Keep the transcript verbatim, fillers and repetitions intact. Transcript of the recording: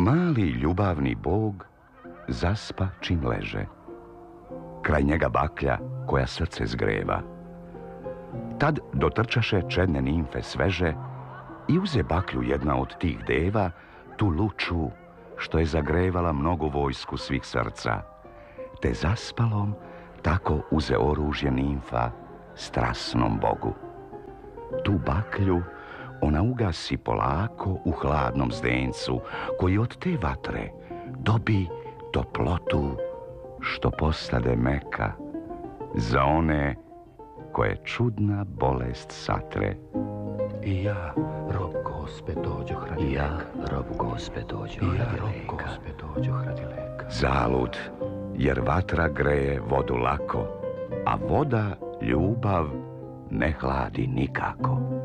Mali ljubavni bog zaspa čim leže. Kraj njega baklja koja srce zgreva. Tad dotrčaše čedne nimfe sveže i uze baklju jedna od tih deva, tu luču što je zagrevala mnogo vojsku svih srca. Te zaspalom tako uze oružje nimfa strasnom bogu. Tu baklju ona ugasi polako u hladnom zdencu, koji od te vatre dobi toplotu što postade meka za one koje čudna bolest satre. I ja, rob Gospe, dođoh radi leka. I ja, rob Gospe, dođoh I ja, radi rob leka. Gospe, dođoh radi leka. Zalud, jer vatra greje vodu lako, a voda ljubav ne hladi nikako.